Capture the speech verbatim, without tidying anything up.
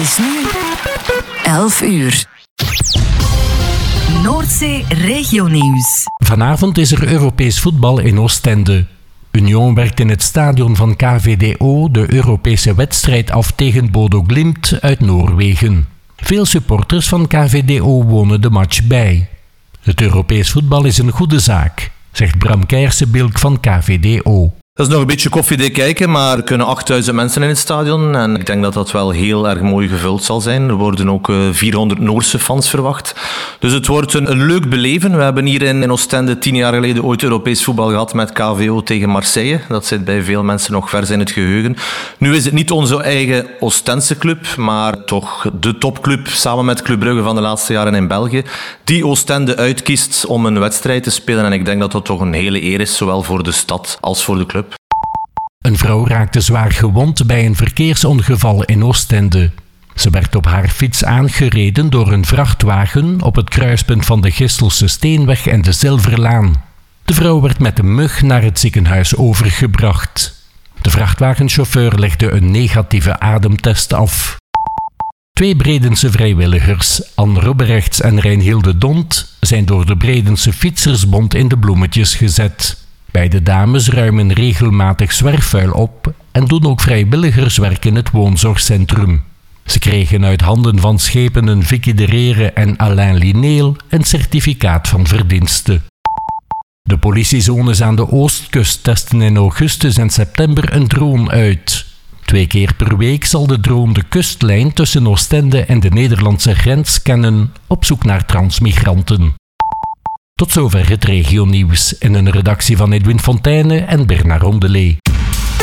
is nu elf uur. Noordzee Regionieuws. Vanavond is er Europees voetbal in Oostende. Union werkt in het stadion van K V D O de Europese wedstrijd af tegen Bodo Glimt uit Noorwegen. Veel supporters van K V D O wonen de match bij. Het Europees voetbal is een goede zaak, zegt Bram Keijrse-Bilk van K V D O. Dat is nog een beetje koffiedik kijken, maar er kunnen achtduizend mensen in het stadion. En ik denk dat dat wel heel erg mooi gevuld zal zijn. Er worden ook vierhonderd Noorse fans verwacht. Dus het wordt een, een leuk beleven. We hebben hier in, in Oostende tien jaar geleden ooit Europees voetbal gehad met K V O tegen Marseille. Dat zit bij veel mensen nog vers in het geheugen. Nu is het niet onze eigen Oostense club, maar toch de topclub samen met Club Brugge van de laatste jaren in België, die Oostende uitkiest om een wedstrijd te spelen. En ik denk dat dat toch een hele eer is, zowel voor de stad als voor de club. Een vrouw raakte zwaar gewond bij een verkeersongeval in Oostende. Ze werd op haar fiets aangereden door een vrachtwagen op het kruispunt van de Gistelse Steenweg en de Zilverlaan. De vrouw werd met een mug naar het ziekenhuis overgebracht. De vrachtwagenchauffeur legde een negatieve ademtest af. Twee Bredense vrijwilligers, Anne Robberechts en Reinhilde Dont, zijn door de Bredense Fietsersbond in de bloemetjes gezet. Beide dames ruimen regelmatig zwerfvuil op en doen ook vrijwilligerswerk in het woonzorgcentrum. Ze kregen uit handen van schepenen Vicky de Rere en Alain Lineel een certificaat van verdienste. De politiezones aan de oostkust testen in augustus en september een drone uit. Twee keer per week zal de drone de kustlijn tussen Oostende en de Nederlandse grens scannen op zoek naar transmigranten. Tot zover het regionieuws in een redactie van Edwin Fonteyne en Bernard Rondelet.